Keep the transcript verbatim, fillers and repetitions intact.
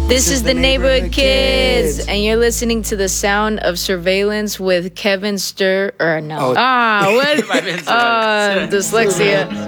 This is the Neighborhood Kids, and you're listening to The Sound of Surveillance with Kevin Stir, or no. Oh. Ah, what? uh, dyslexia.